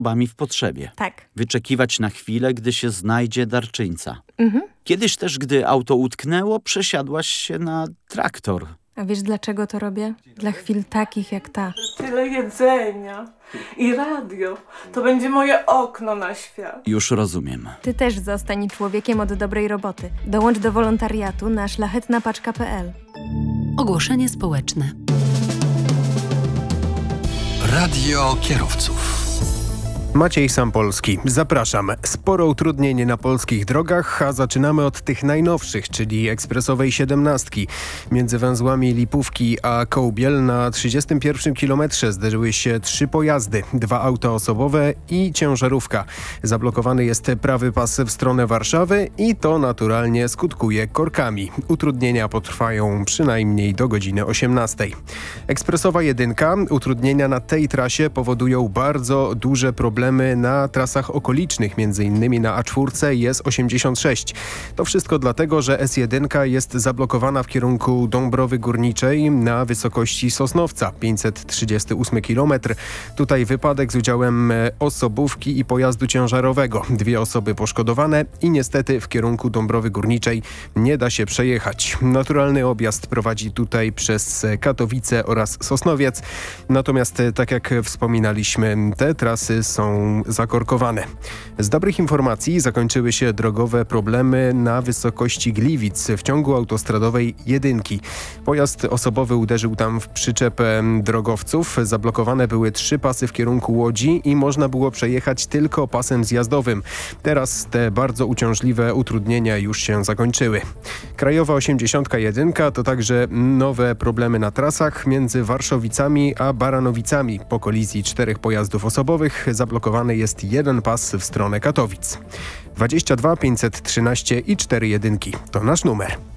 osobami w potrzebie. Tak. Wyczekiwać na chwilę, gdy się znajdzie darczyńca. Mhm. Kiedyś też, gdy auto utknęło, przesiadłaś się na traktor. A wiesz, dlaczego to robię? Dla chwil takich jak ta. Tyle jedzenia i radio. To będzie moje okno na świat. Już rozumiem. Ty też zostań człowiekiem od dobrej roboty. Dołącz do wolontariatu na szlachetnapaczka.pl. Ogłoszenie społeczne. Radio kierowców. Maciej Sampolski, zapraszam. Sporo utrudnień na polskich drogach, a zaczynamy od tych najnowszych, czyli ekspresowej 17. Między węzłami Lipówki a Kołbiel na 31 kilometrze zderzyły się 3 pojazdy, 2 auta osobowe i ciężarówka. Zablokowany jest prawy pas w stronę Warszawy i to naturalnie skutkuje korkami. Utrudnienia potrwają przynajmniej do godziny 18. Ekspresowa 1. Utrudnienia na tej trasie powodują bardzo duże problemy na trasach okolicznych, m.in. na A4 i S86. To wszystko dlatego, że S1 jest zablokowana w kierunku Dąbrowy Górniczej na wysokości Sosnowca, 538 km. Tutaj wypadek z udziałem osobówki i pojazdu ciężarowego. 2 osoby poszkodowane i niestety w kierunku Dąbrowy Górniczej nie da się przejechać. Naturalny objazd prowadzi tutaj przez Katowice oraz Sosnowiec. Natomiast tak jak wspominaliśmy, te trasy są zakorkowane. Z dobrych informacji zakończyły się drogowe problemy na wysokości Gliwic w ciągu autostradowej 1. Pojazd osobowy uderzył tam w przyczepę drogowców. Zablokowane były 3 pasy w kierunku Łodzi i można było przejechać tylko pasem zjazdowym. Teraz te bardzo uciążliwe utrudnienia już się zakończyły. Krajowa 81 to także nowe problemy na trasach między Warszawicami a Baranowicami. Po kolizji 4 pojazdów osobowych zablokowany jest 1 pas w stronę Katowic. 22 513 i 4 jedynki to nasz numer.